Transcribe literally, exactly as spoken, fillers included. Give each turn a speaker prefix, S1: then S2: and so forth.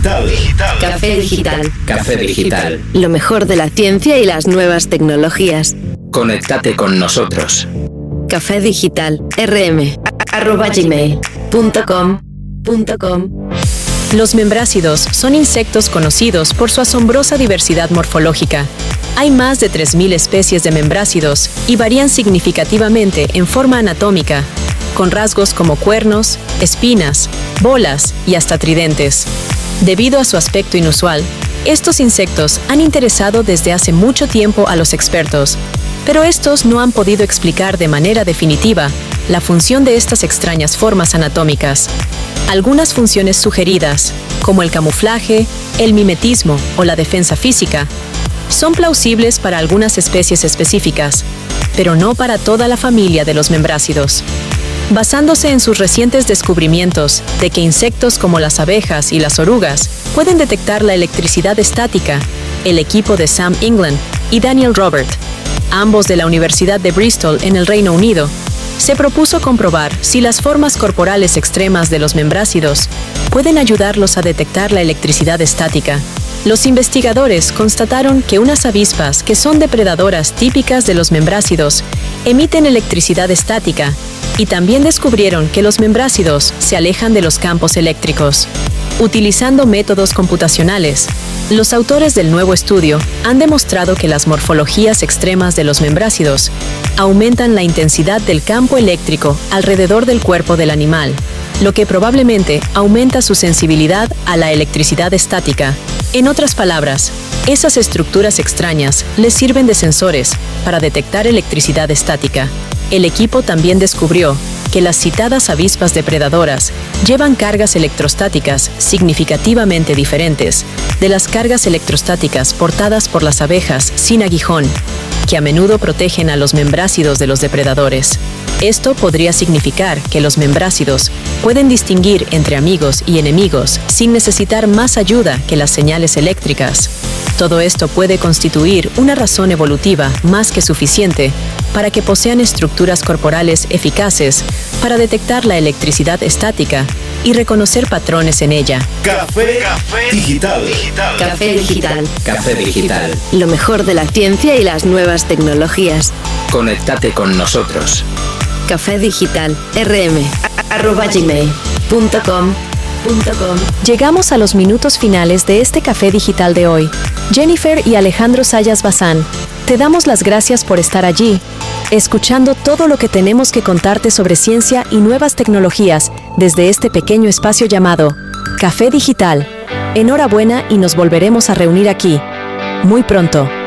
S1: Digital. Digital.
S2: Café Digital.
S3: Café Digital.
S2: Lo mejor de la ciencia y las nuevas tecnologías.
S3: Conéctate con nosotros.
S2: Café Digital. rm arroba gmail punto com punto com.
S4: Los membrácidos son insectos conocidos por su asombrosa diversidad morfológica. Hay más de tres mil especies de membrácidos y varían significativamente en forma anatómica, con rasgos como cuernos, espinas, bolas y hasta tridentes. Debido a su aspecto inusual, estos insectos han interesado desde hace mucho tiempo a los expertos, pero estos no han podido explicar de manera definitiva la función de estas extrañas formas anatómicas. Algunas funciones sugeridas, como el camuflaje, el mimetismo o la defensa física, son plausibles para algunas especies específicas, pero no para toda la familia de los membrácidos. Basándose en sus recientes descubrimientos de que insectos como las abejas y las orugas pueden detectar la electricidad estática, el equipo de Sam England y Daniel Robert, ambos de la Universidad de Bristol en el Reino Unido, se propuso comprobar si las formas corporales extremas de los membrácidos pueden ayudarlos a detectar la electricidad estática. Los investigadores constataron que unas avispas que son depredadoras típicas de los membrácidos emiten electricidad estática y también descubrieron que los membrácidos se alejan de los campos eléctricos. Utilizando métodos computacionales, los autores del nuevo estudio han demostrado que las morfologías extremas de los membrácidos aumentan la intensidad del campo eléctrico alrededor del cuerpo del animal, lo que probablemente aumenta su sensibilidad a la electricidad estática. En otras palabras, esas estructuras extrañas les sirven de sensores para detectar electricidad estática. El equipo también descubrió que las citadas avispas depredadoras llevan cargas electrostáticas significativamente diferentes de las cargas electrostáticas portadas por las abejas sin aguijón, que a menudo protegen a los membrácidos de los depredadores. Esto podría significar que los membrácidos pueden distinguir entre amigos y enemigos sin necesitar más ayuda que las señales eléctricas. Todo esto puede constituir una razón evolutiva más que suficiente para que posean estructuras corporales eficaces para detectar la electricidad estática y reconocer patrones en ella.
S1: Café, Café Digital. Digital.
S2: Café Digital.
S3: Café Digital.
S2: Lo mejor de la ciencia y las nuevas tecnologías.
S3: Conéctate con nosotros.
S2: Café Digital. rm arroba gmail punto com punto com.
S4: Llegamos a los minutos finales de este Café Digital de hoy. Jennifer y Alejandro Sayas Bazán, te damos las gracias por estar allí, escuchando todo lo que tenemos que contarte sobre ciencia y nuevas tecnologías desde este pequeño espacio llamado Café Digital. Enhorabuena y nos volveremos a reunir aquí muy pronto.